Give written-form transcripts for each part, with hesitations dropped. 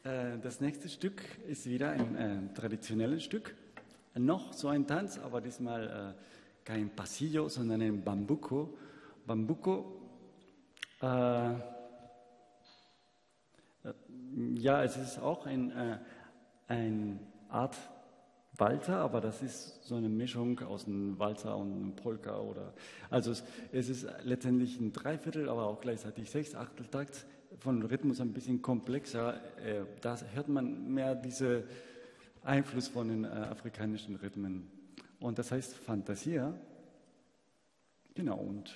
Das nächste Stück ist wieder ein traditionelles Stück. Noch so ein Tanz, aber diesmal kein Pasillo, sondern ein Bambuco. Bambuco, ja, es ist auch eine Art Walzer, aber das ist so eine Mischung aus einem Walzer und einem Polka. Also es ist letztendlich ein Dreiviertel, aber auch gleichzeitig Sechsachteltakt, von Rhythmus ein bisschen komplexer. Da hört man mehr diesen Einfluss von den afrikanischen Rhythmen. Und das heißt Fantasia. Genau, und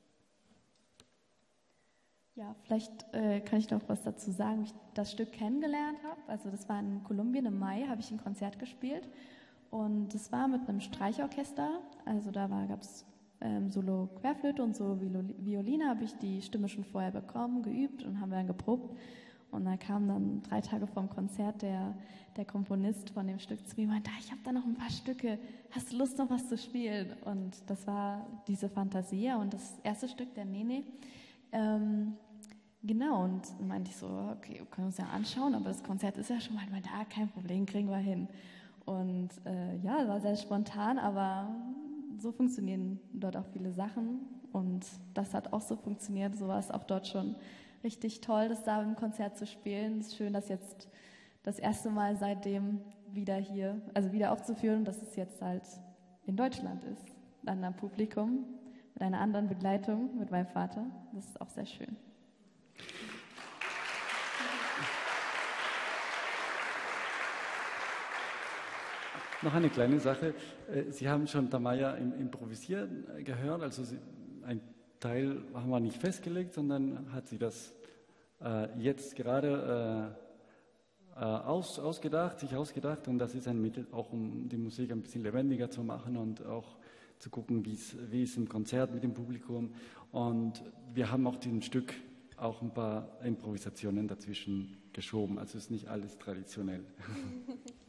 ja, vielleicht kann ich noch was dazu sagen, wie ich das Stück kennengelernt habe. Also das war in Kolumbien im Mai, habe ich ein Konzert gespielt und das war mit einem Streichorchester. Also da gab es Solo Querflöte und so Violine, habe ich die Stimme schon vorher bekommen, geübt und haben wir dann geprobt. Und dann kam dann 3 Tage vorm Konzert der Komponist von dem Stück zu mir und meinte, ich habe da noch ein paar Stücke, hast du Lust noch was zu spielen? Und das war diese Fantasia und das erste Stück, der Nene. Genau, und meinte ich so, okay, wir können uns ja anschauen, aber das Konzert ist ja schon mal da, kein Problem, kriegen wir hin. Und ja, war sehr spontan, aber so funktionieren dort auch viele Sachen und das hat auch so funktioniert, so war es auch dort schon richtig toll, das da im Konzert zu spielen. Es ist schön, dass jetzt das erste Mal seitdem wieder hier, also wieder aufzuführen, dass es jetzt halt in Deutschland ist, dann am Publikum, mit einer anderen Begleitung, mit meinem Vater. Das ist auch sehr schön. noch eine kleine Sache. Sie haben schon Tamaya im Improvisieren gehört, also ein Teil haben wir nicht festgelegt, sondern hat sie das jetzt gerade sich ausgedacht und das ist ein Mittel auch, um die Musik ein bisschen lebendiger zu machen und auch zu gucken, wie es im Konzert mit dem Publikum und wir haben auch diesem Stück auch ein paar Improvisationen dazwischen geschoben, also ist nicht alles traditionell.